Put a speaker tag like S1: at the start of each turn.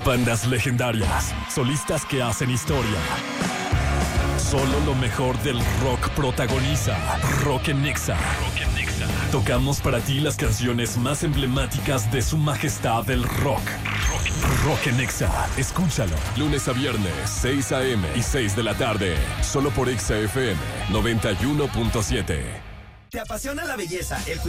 S1: Bandas legendarias, solistas que hacen historia. Solo lo mejor del rock protagoniza Rock en Nexa. Tocamos para ti las canciones más emblemáticas de su majestad el rock. Rock en Nexa. Escúchalo. Lunes a viernes, 6 a.m. y 6 de la tarde. Solo por Exa FM 91.7.
S2: ¿Te apasiona la belleza, el